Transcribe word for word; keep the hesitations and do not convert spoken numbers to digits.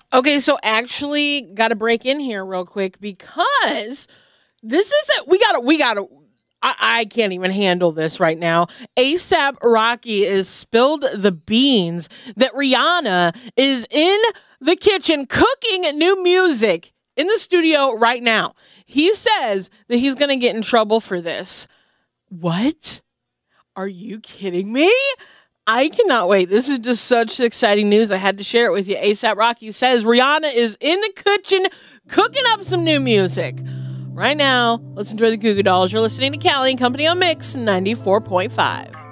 Okay, so actually, got to break in here real quick because this is it. We got to, we got to, I, I can't even handle this right now. ASAP Rocky is spilled the beans that Rihanna is in the kitchen cooking new music in the studio right now. He says that he's going to get in trouble for this. What? Are you kidding me? I cannot wait. This is just such exciting news. I had to share it with you. ASAP Rocky says Rihanna is in the kitchen cooking up some new music. Right now, let's enjoy the Goo Goo Dolls. You're listening to Callie and Company on Mix ninety-four point five.